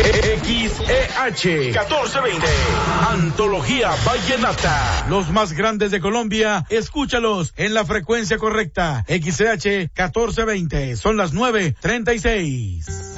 XEH 1420. Antología Vallenata. Los más grandes de Colombia, escúchalos en la frecuencia correcta. XEH 1420. Son las 9:36.